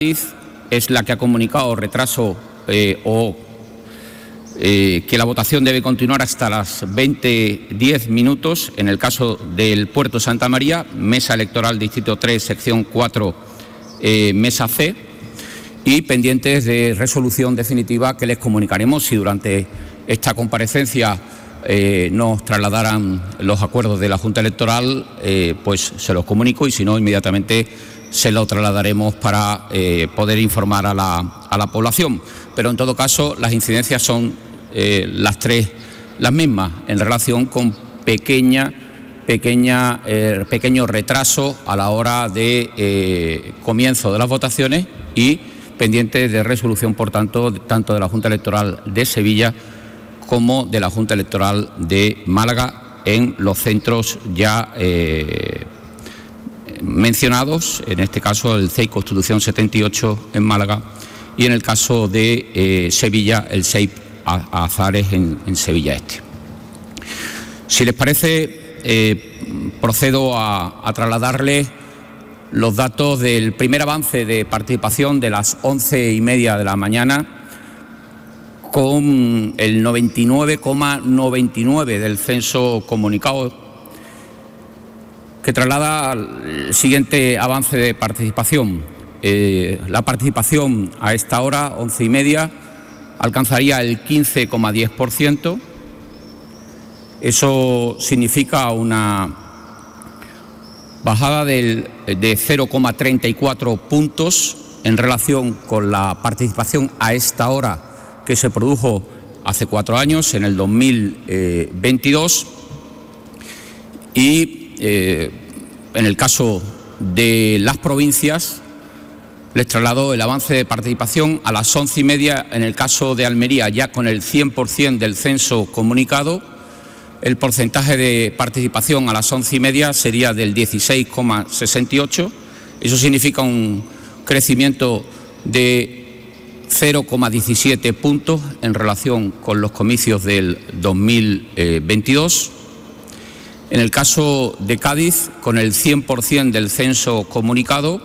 es la que ha comunicado retraso que la votación debe continuar hasta las 20:10. En el caso del Puerto Santa María, Mesa Electoral Distrito 3, sección 4, Mesa C, y pendientes de resolución definitiva que les comunicaremos si durante esta comparecencia nos trasladaran los acuerdos de la Junta Electoral, pues se los comunico, y si no, inmediatamente se lo trasladaremos para poder informar a la población. Pero en todo caso, las incidencias son las mismas en relación con pequeño retraso a la hora de comienzo de las votaciones y pendientes de resolución, por tanto, tanto de la Junta Electoral de Sevilla como de la Junta Electoral de Málaga en los centros ya mencionados, en este caso el CEIP Constitución 78 en Málaga y en el caso de Sevilla el CEIP Azares en Sevilla Este. Si les parece, procedo a trasladarles los datos del primer avance de participación de las 11:30 de la mañana, con el 99,99 del censo comunicado, que traslada al siguiente avance de participación. La participación a esta hora, 11:30, alcanzaría el 15,10%. Eso significa una bajada de 0,34 puntos en relación con la participación a esta hora que se produjo hace 4 años, en el 2022. Y en el caso de las provincias, les traslado el avance de participación a las 11:30. En el caso de Almería, ya con el 100% del censo comunicado, el porcentaje de participación a las 11:30 sería del 16,68. Eso significa un crecimiento de 0,17 puntos en relación con los comicios del 2022. En el caso de Cádiz, con el 100% del censo comunicado,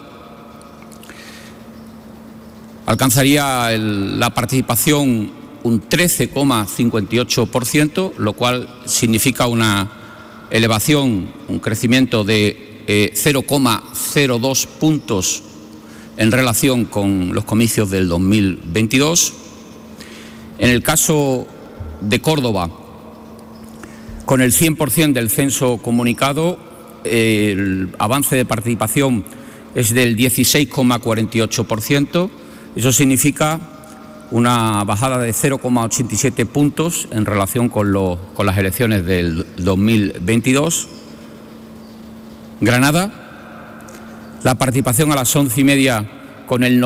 alcanzaría la participación un 13,58%, lo cual significa una elevación, un crecimiento de 0,02 puntos en relación con los comicios del 2022. En el caso de Córdoba, con el 100% del censo comunicado, el avance de participación es del 16,48%. Eso significa una bajada de 0,87 puntos en relación con las elecciones del 2022. Granada, la participación a las 11:30 con el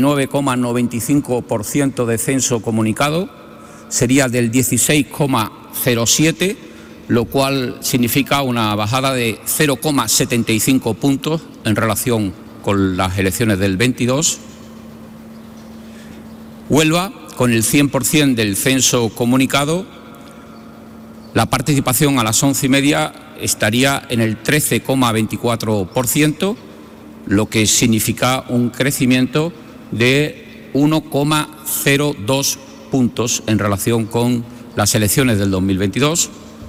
99,95% de censo comunicado sería del 16,07, lo cual significa una bajada de 0,75 puntos en relación con las elecciones del 22. Huelva, con el 100% del censo comunicado, la participación a las 11:30 estaría en el 13,24%, lo que significa un crecimiento de 1,02 puntos en relación con las elecciones del 2022.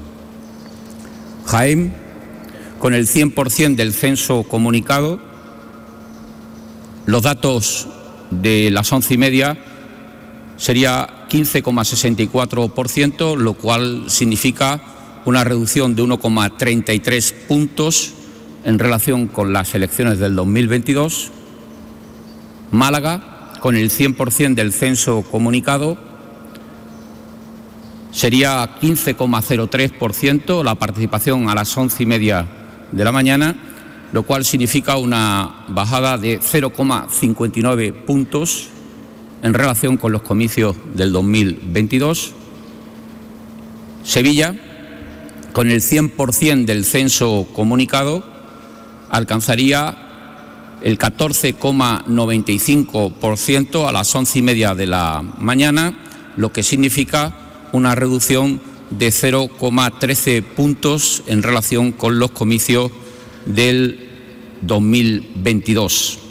Jaén, con el 100% del censo comunicado, los datos de las 11:30 sería 15,64%, lo cual significa una reducción de 1,33 puntos en relación con las elecciones del 2022. Málaga, con el 100% del censo comunicado, sería 15,03% la participación a las 11:30 de la mañana, lo cual significa una bajada de 0,59 puntos en relación con los comicios del 2022. Sevilla, con el 100% del censo comunicado, alcanzaría el 14,95% a las 11:30 de la mañana, lo que significa una reducción de 0,13 puntos en relación con los comicios del 2022.